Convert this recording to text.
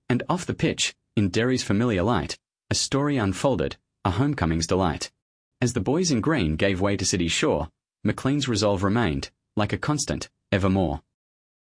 And off the pitch, in Derry's familiar light, a story unfolded, a homecoming's delight. As the boys in green gave way to City's shore, McLean's resolve remained, like a constant, evermore.